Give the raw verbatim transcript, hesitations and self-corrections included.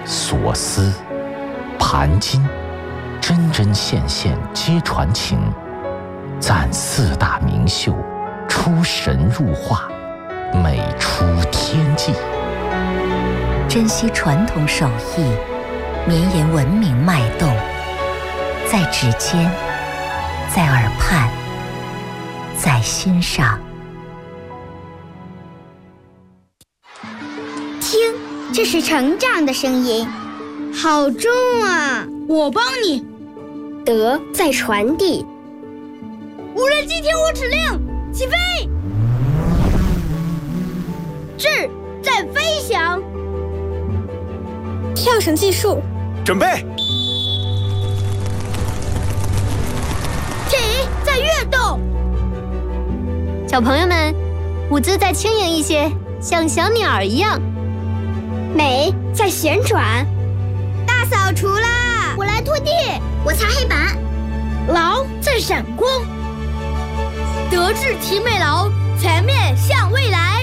所思、盘金，针针线线皆传情，赞四大名秀，出神入化，美出天际。 珍惜传统手艺，绵延文明脉动，在指尖，在耳畔，在心上。 听，这是成长的声音，好重啊！ 我帮你。 德在传递。 无人机听我指令，起飞！智在飞翔。 跳绳技术， 准备。 体在跃动。 小朋友们，舞姿再轻盈一些，像小鸟儿一样。 美在旋转。 大扫除啦！ 我来拖地，我擦黑板。 劳在闪光。德智体美劳，全面向未来。